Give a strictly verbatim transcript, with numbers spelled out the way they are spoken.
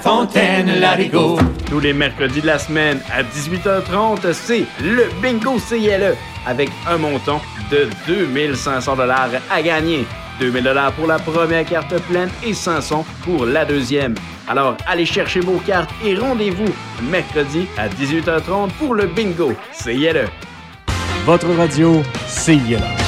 Fontaine-Larigot. Tous les mercredis de la semaine à dix-huit heures trente, c'est le Bingo C I L E avec un montant de deux mille cinq cents dollars à gagner. deux mille dollars pour la première carte pleine et cinq cents pour la deuxième. Alors, allez chercher vos cartes et rendez-vous mercredi à dix-huit heures trente pour le Bingo C I L E. Votre radio C I L E.